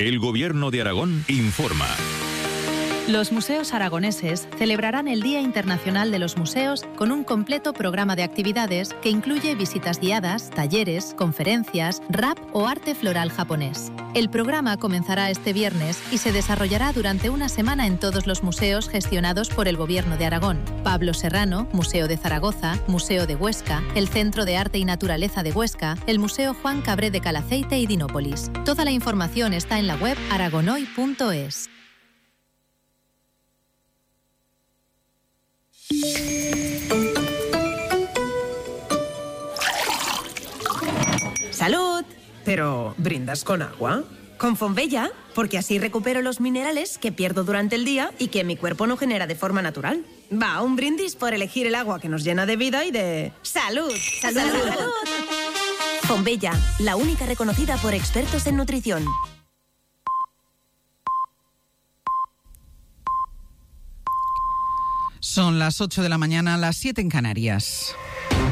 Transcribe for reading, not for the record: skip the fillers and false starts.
El Gobierno de Aragón informa. Los museos aragoneses celebrarán el Día Internacional de los Museos con un completo programa de actividades que incluye visitas guiadas, talleres, conferencias, rap o arte floral japonés. El programa comenzará este viernes y se desarrollará durante una semana en todos los museos gestionados por el Gobierno de Aragón: Pablo Serrano, Museo de Zaragoza, Museo de Huesca, el Centro de Arte y Naturaleza de Huesca, el Museo Juan Cabré de Calaceite y Dinópolis. Toda la información está en la web aragonoy.es. ¡Salud! Pero, ¿brindas con agua? Con Fonbella, porque así recupero los minerales que pierdo durante el día y que mi cuerpo no genera de forma natural. Va, un brindis por elegir el agua que nos llena de vida y de... ¡Salud! ¡Salud! ¡Salud! Fonbella, la única reconocida por expertos en nutrición. Son las 8 de la mañana, las 7 en Canarias.